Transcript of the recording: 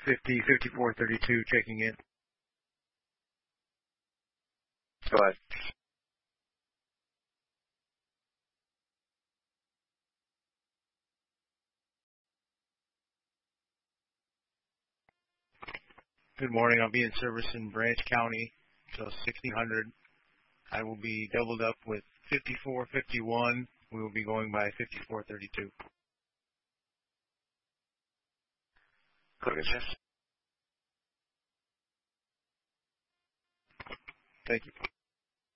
5432 checking in. Go ahead. Good morning. I'll be in service in Branch County until 1600. I will be doubled up with 5451. We will be going by 5432. Go ahead, Jeff. Thank you.